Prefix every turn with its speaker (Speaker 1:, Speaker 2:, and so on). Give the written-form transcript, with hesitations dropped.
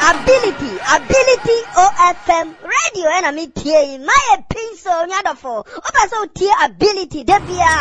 Speaker 1: ability OFM radio and a meet my pin so nyadofo. Opa so ability debia.